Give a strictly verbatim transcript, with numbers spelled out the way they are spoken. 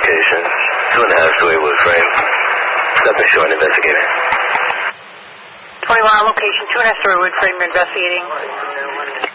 location, two and a half story wood frame. Step ashore and investigating. twenty-one on location, two and a half story wood frame investigating.